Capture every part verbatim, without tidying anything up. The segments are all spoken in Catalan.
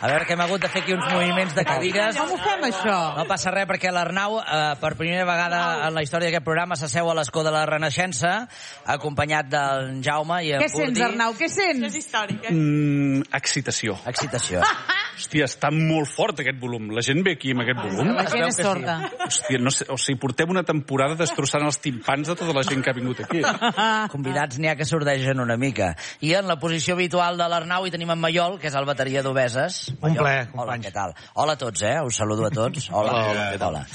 A veure, que hem hagut de fer aquí uns moviments de cadires. Com ho fem, això? No passa res, perquè l'Arnau, eh, per primera vegada en la història d'aquest programa, s'asseu a l'escó de la Renaixença, acompanyat del Jaume i en Què sents, Purdi. Arnau? Què sents? És històric, eh? Mm, excitació. Excitació. Hòstia, està molt fort aquest volum. La gent ve aquí amb aquest volum. La gent és sorda. Hòstia, no sé, o sigui, portem una temporada destrossant els timpans de tota la gent que ha vingut aquí. Convidats n'hi ha que sordegen una mica. I en la posició habitual de l'Arnau hi tenim en Maiol, que és el bateria d'Obeses. Un plaer, Hola, companys. què tal? Hola a tots, eh? Us saludo a tots. Hola, hola, hola. Què tal?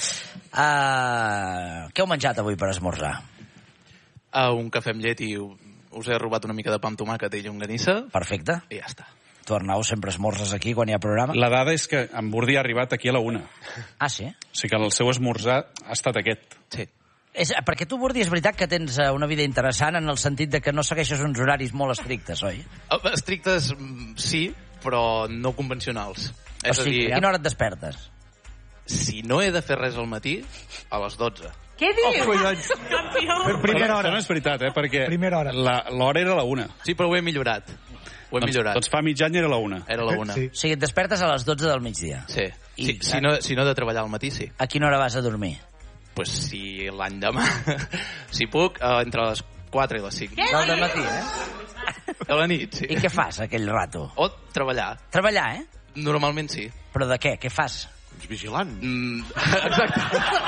Uh, què heu menjat avui per esmorzar? Uh, un cafè amb llet i us he robat una mica de pa amb tomàquet i llonganissa. Perfecte. I ja està. Tu, Arnau, sempre esmorzes aquí quan hi ha programa? La dada és que en Burdi ha arribat aquí a la una. Ah, sí? O sigui que el seu esmorzar ha estat aquest. Sí. És, perquè tu, Burdi, és veritat que tens eh, una vida interessant en el sentit de que no segueixes uns horaris molt estrictes, oi? Uh, estrictes, mm, sí, però no convencionals. O És a sigui, dir, a quina hora et despertes? si no he de fer res al matí, a les dotze. Què dius? Oh, collons. Campió. Per primera hora. Això no és veritat, eh? Perquè Primera hora. la- l'hora era la una. Sí, però ho he millorat. Ho he Doncs, millorat. doncs fa mig any era la una. Era la una. Sí. O sigui, et despertes a les dotze del migdia. Sí. I- Si, si, no, si no he de treballar al matí, sí. A quina hora vas a dormir? Pues si l'any demà, si puc, uh, entre les quatre i les cinc. Del dematí, eh? De la nit, sí. I què fas, aquell rato? O treballar. Treballar, eh? Normalment sí. Però de què? Què fas? Vigilant. Mm, exacte.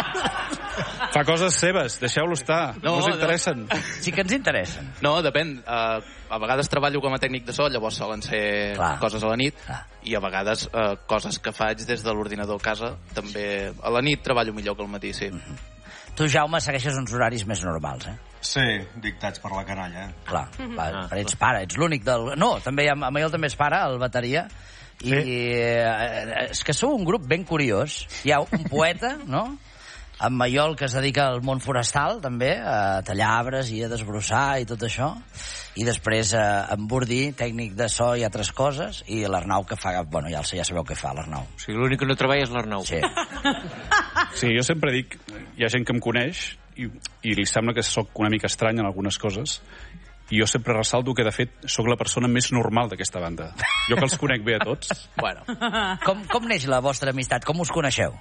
Fa coses seves, deixeu-lo estar. No, No, us no. interessen. Sí que ens interessen. No, depèn. Uh, a vegades treballo com a tècnic de so, llavors solen ser Clar. coses a la nit. Clar. I a vegades uh, coses que faig des de l'ordinador a casa. També a la nit treballo millor que al matí, sí. Tu, Jaume, segueixes uns horaris més normals, eh? Sí, dictats per la canalla. Clar, va, però ets pare, ets l'únic del... No, també, a Maiol també és pare, el bateria, i Sí. eh, és que sou un grup ben curiós. Hi ha un poeta, no?, en Maiol, que es dedica al món forestal, també, a tallar arbres i a desbrossar i tot això, i després eh, en Burdi, tècnic de so i altres coses, i l'Arnau, que fa... Bueno, ja, ja sabeu què fa, l'Arnau. O sigui, l'únic que no treballa és l'Arnau. Sí. Sí, jo sempre dic, hi ha gent que em coneix i, i li sembla que sóc una mica estrany en algunes coses, i jo sempre ressalto que, de fet, sóc la persona més normal d'aquesta banda. Jo que els conec bé a tots. Bueno, Com, com neix la vostra amistat? Com us coneixeu?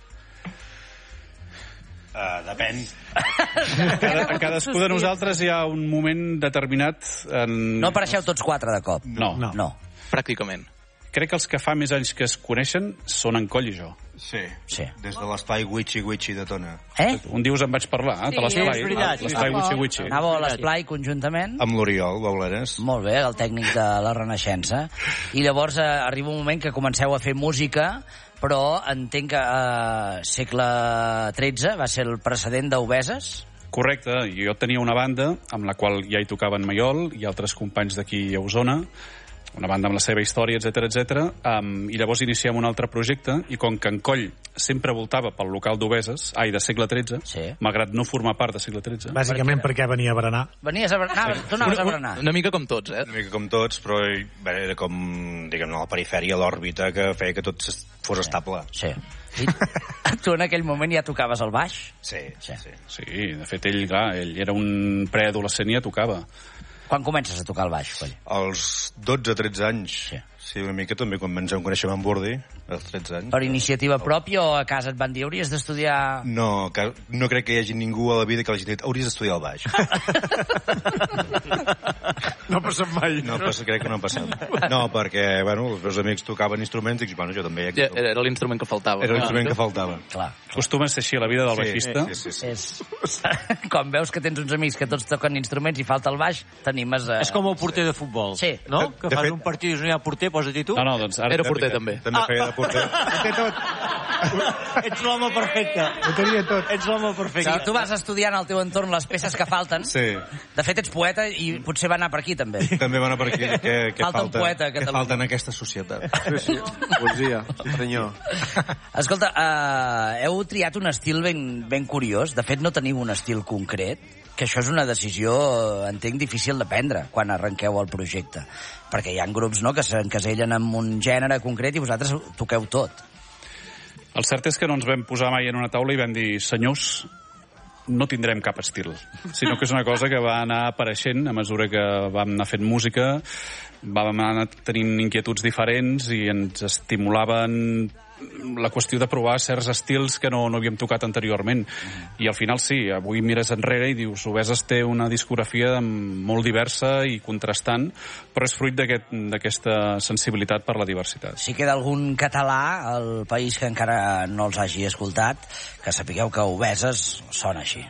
Uh, depèn. Cada, a cadascú de nosaltres hi ha un moment determinat en... No apareixeu tots quatre de cop? No. No. No. pràcticament. Crec que els que fa més anys que es coneixen són en Coll i jo. Sí. Sí. Des de l'espai Witchy Witchy de Tona. Eh? Un dia us en vaig parlar, eh, de Sí, l'esplai. és veritat, sí, L'esplai sí. Witchy Witchy. Anàveu a l'esplai conjuntament? Amb l'Oriol, Bauleres. Molt bé, el tècnic de la Renaixença. I llavors eh, arriba un moment que comenceu a fer música, però entenc que eh, segle tretze va ser el precedent d'Obeses. Correcte, jo tenia una banda amb la qual ja hi tocava en Maiol i altres companys d'aquí a Osona, una banda amb la seva història, etcètera, etcètera, um, i llavors iniciem un altre projecte, i com que en Coll sempre voltava pel local d'Obeses, ai, de segle tretze, Sí. malgrat no formar part de segle tretze, Bàsicament perquè venia a berenar. Venies a berenar, tu anaves a berenar. Una mica com tots, eh? Una mica com tots, però bé, era com, diguem-ne, a la perifèria, l'òrbita, que feia que tot s- fos estable. Sí. I tu en aquell moment ja tocaves el baix? Sí, Sí. sí. sí. sí, de fet ell, clar, ell era un preadolescent i ja tocava. Quan comences a tocar el baix, Coll? Als dotze tretze anys. Sí. Sí, una mica també quan ens vam conèixer amb en Burdi, als tretze anys. Per iniciativa pròpia o a casa et van dir hauries d'estudiar... No, que, no crec que hi hagi ningú a la vida que l'hagi dit hauries d'estudiar el baix. No ha passat mai. No, passa, crec que no ha passat. No, perquè, bueno, els meus amics tocaven instruments i dic, bueno, jo també. Ja, era era l'instrument que faltava. Era l'instrument que faltava. Clar. Acostuma a ser així a la vida del baixista. Sí, sí, sí. És... Quan veus que tens uns amics que tots toquen instruments i falta el baix, t'animes a... És com el porter de futbol, Sí. no? Que De fas fet- un partit i dius, no hi ha porter, posa-t'hi tu. No, no, doncs ara... Era porter, també. També feia de porter. Ho té tot. Ets l'home perfecte. Ho tenia tot. Ets l'home O perfecte. sigui, tu vas estudiant al teu entorn les peces que falten. Sí. De fet, ets poeta i potser va anar per aquí, també. També van a per aquí. Que, que Falta un poeta a que Catalunya. falta en aquesta societat. Sí, sí. Poesia, senyor. Escolta, uh, heu triat un estil ben, ben curiós. De fet, no teniu un estil concret, que això és una decisió, eh, entenc, difícil de prendre quan arrenqueu el projecte. Perquè hi ha grups, no?, que s'encasellen en un gènere concret i vosaltres toqueu tot. El cert és que no ens vam posar mai en una taula i vam dir, senyors, no tindrem cap estil, sinó que és una cosa que va anar apareixent a mesura que vam anar fent música, vam anar tenint inquietuds diferents i ens estimulaven la qüestió de provar certs estils que no, no havíem tocat anteriorment. I al final sí, avui mires enrere i dius Obeses té una discografia molt diversa i contrastant, però és fruit d'aquesta aquest, sensibilitat per la diversitat. Si queda algun català al país que encara no els hagi escoltat, que sapigueu que Obeses sona així.